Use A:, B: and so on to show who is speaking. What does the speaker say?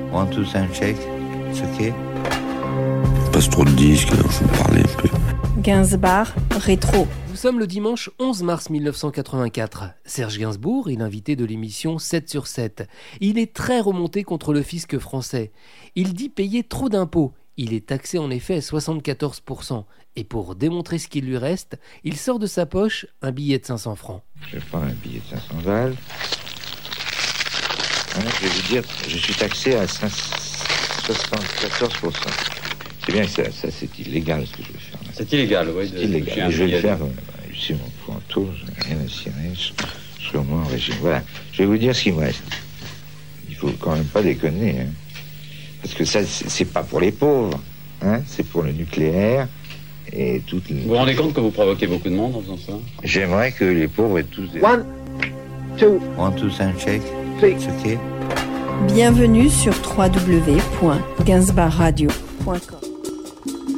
A: 1, 2, sound check. It's okay.
B: Passe trop de disques, faut parler un peu.
C: Gainsbar rétro.
D: Nous sommes le dimanche 11 mars 1984. Serge Gainsbourg est l'invité de l'émission 7 sur 7. Il est très remonté contre le fisc français. Il dit payer trop d'impôts. Il est taxé en effet à 74%. Et pour démontrer ce qu'il lui reste, il sort de sa poche un billet de 500 francs.
A: Je prends un billet de 500 balles. Je vais vous dire, je suis taxé à 74%. C'est bien que ça c'est illégal ce que je vais faire.
E: C'est illégal, oui.
A: C'est illégal. Je vais le faire sur mon pointeau, je n'ai rien à cirer, je serai au moins en régime. Voilà, je vais vous dire ce qu'il me reste. Il faut quand même pas déconner, hein. Parce que ça, c'est pas pour les pauvres, hein. C'est pour le nucléaire et toutes les...
E: Vous vous rendez compte que vous provoquez beaucoup de monde en faisant ça?
A: J'aimerais que les pauvres aient tous des...
F: 1, 2,
A: 1, 2, sound check.
F: 3.
A: It's okay.
C: Bienvenue sur www.gainsbarradio.com.